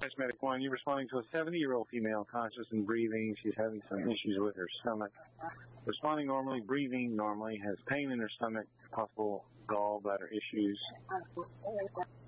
That's Medic 1. You're responding to a 70-year-old female, conscious and breathing. She's having some issues with her stomach. Responding normally, breathing normally, has pain in her stomach, possible gallbladder issues.